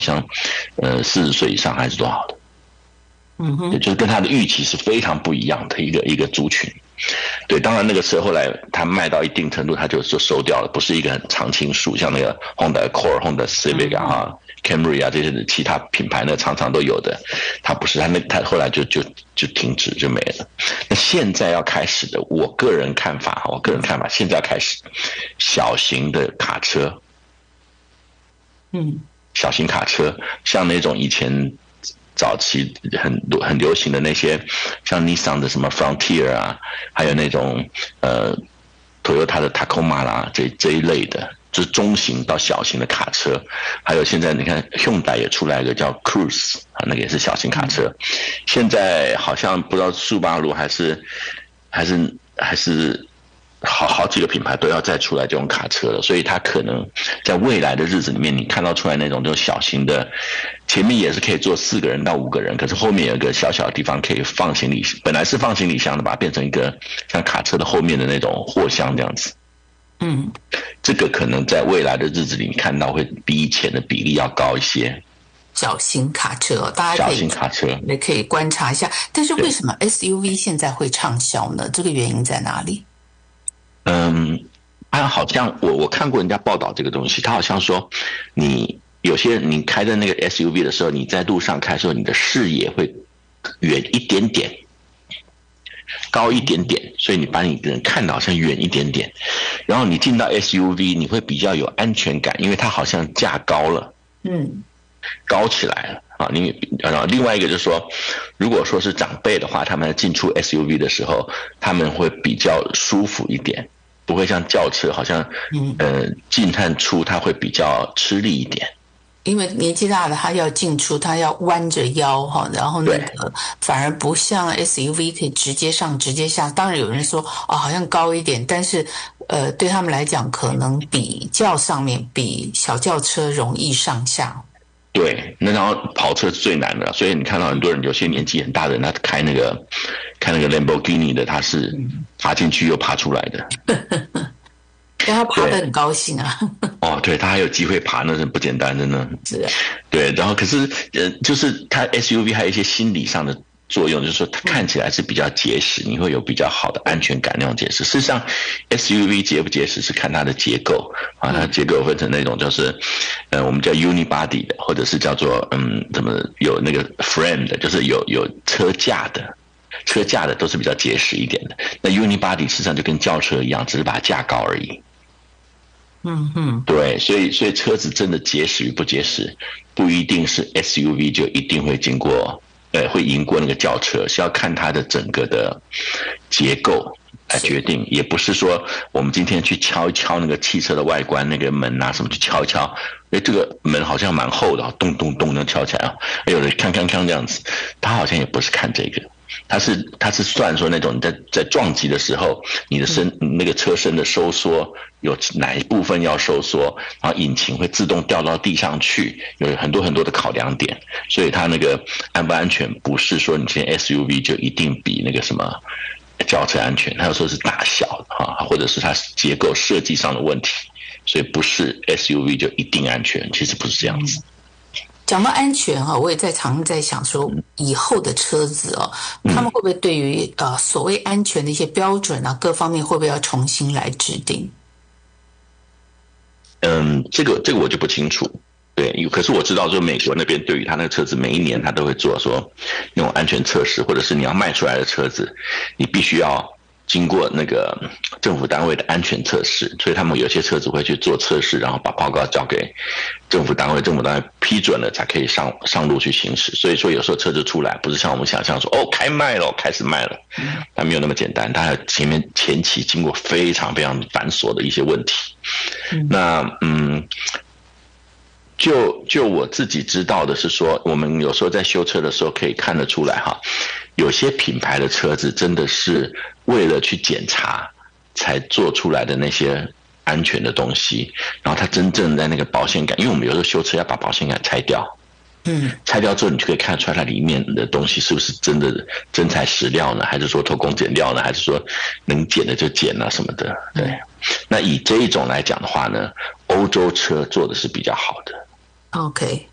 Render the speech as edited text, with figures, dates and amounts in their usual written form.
像40岁以上还是多少的。就是跟他的预期是非常不一样的一个族群。对，当然那个车后来他卖到一定程度，他就收掉了，不是一个很常青树，像那个 Honda Accord、Honda Civic 啊、Camry 啊这些其他品牌呢，常常都有的。他不是，他后来就停止就没了。那现在要开始的，我个人看法，现在要开始小型的卡车，小型卡车，像那种以前早期很流行的那些，像 Nissan 的什么 Frontier 啊，还有那种Toyota 的 Tacoma 啦，这一类的，就是中型到小型的卡车。还有现在你看 Hyundai 也出来一个叫 Cruise 啊，那个也是小型卡车。现在好像不知道速霸陆还是好几个品牌都要再出来这种卡车了，所以它可能在未来的日子里面，你看到出来那种小型的，前面也是可以坐4个人到5个人，可是后面有一个小小的地方可以放行李，本来是放行李箱的，把它变成一个像卡车的后面的那种货箱这样子。这个可能在未来的日子里，你看到会比以前的比例要高一些。 小型卡车，大家也可以观察一下。但是为什么 SUV 现在会畅销呢？这个原因在哪里？ 好像我看过人家报道这个东西，他好像说有些人你开着那个 SUV 的时候，你在路上开的时候，你的视野会远一点点，高一点点，所以你把你的人看到好像远一点点，然后你进到 SUV 你会比较有安全感，因为它好像架高了，高起来了啊！然后另外一个就是说，如果说是长辈的话，他们进出 SUV 的时候，他们会比较舒服一点，不会像轿车好像进和出他会比较吃力一点。 因为年纪大了，他要进出，他要弯着腰哈，然后那个反而不像 SUV 可以直接上直接下。当然有人说好像高一点，但是对他们来讲，可能比较上面比小轿车容易上下。 对，那然后跑车是最难的，所以你看到很多人，有些年纪很大的人，他开那个 Lamborghini 的，他是爬进去又爬出来的。 但他爬得很高兴啊！ 对，他还有机会爬，那是不简单的呢。 是， 对，然后可是就是他 SUV 还有一些心理上的作用，就是说它看起来是比较结实，你会有比较好的安全感那种结实。事实上 ，SUV 结不结实是看它的结构啊，它结构分成那种就是我们叫 unibody 的，或者是叫做怎么有那个 frame 的，就是有车架的。车架的都是比较结实一点的，那 unibody 实际上就跟轿车一样，只是把它架高而已。对，所以车子真的结实与不结实，不一定是 SUV 就一定会经过，会赢过那个轿车，是要看它的整个的结构来决定，也不是说我们今天去敲一敲那个汽车的外观，那个门啊什么去敲一敲，这个门好像蛮厚的，咚咚咚能敲起来啊，有人锵锵锵这样子，他好像也不是看这个。它是算说那种你在撞击的时候，你的那个车身的收缩有哪一部分要收缩，然后引擎会自动掉到地上去，有很多很多的考量点，所以它那个安不安全不是说你现在 SUV 就一定比那个什么轿车安全，它有时候是大小或者是它结构设计上的问题，所以不是 SUV 就一定安全，其实不是这样子。 讲到安全我也常在想说，以后的车子他们会不会对于所谓安全的一些标准啊，各方面会不会要重新来制定？ 这个我就不清楚。对，可是我知道说美国那边对于他那个车子每一年他都会做说那种安全测试，或者是你要卖出来的车子，你必须要经过那个政府单位的安全测试，所以他们有些车子会去做测试，然后把报告交给政府单位批准了才可以上路去行驶。所以说有时候车子出来不是像我们想象说开卖了，开始卖了，它没有那么简单，它前期经过非常非常繁琐的一些问题。那就我自己知道的是说，我们有时候在修车的时候可以看得出来有些品牌的车子真的是为了去检查才做出来的那些安全的东西，然后它真正在那个保险杆，因为我们有时候修车要把保险杆拆掉，拆掉之后你就可以看得出来它里面的东西是不是真的真材实料呢，还是说偷工减料呢，还是说能减的就减啊什么的。对，那以这一种来讲的话呢，欧洲车做的是比较好的。 OK，